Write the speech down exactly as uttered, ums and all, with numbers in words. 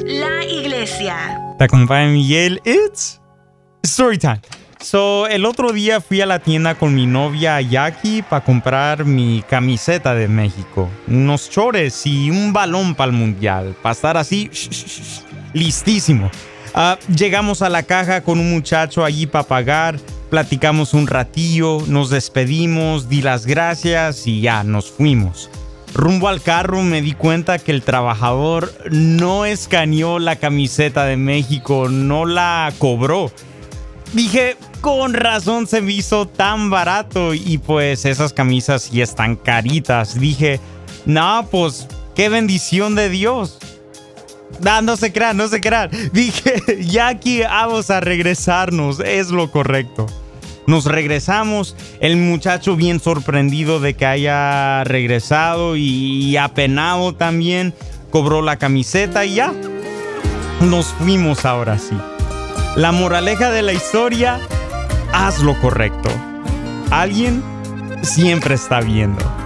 Somos la iglesia. Te acompaña Miguel. It's story time. So, el otro día fui a la tienda con mi novia Jackie para comprar mi camiseta de México, unos chores y un balón para el mundial, para estar así, listísimo. Uh, llegamos a la caja con un muchacho allí para pagar, platicamos un ratillo, nos despedimos, di las gracias y ya nos fuimos. Rumbo al carro me di cuenta que el trabajador no escaneó la camiseta de México, no la cobró. Dije, con razón se me hizo tan barato y pues esas camisas sí están caritas. Dije, no, pues qué bendición de Dios. No, no se crean, no se crean. Dije, ya aquí vamos a regresarnos, es lo correcto. Nos regresamos, el muchacho bien sorprendido de que haya regresado y apenado también, cobró la camiseta y ya, nos fuimos ahora sí. La moraleja de la historia, haz lo correcto. Alguien siempre está viendo.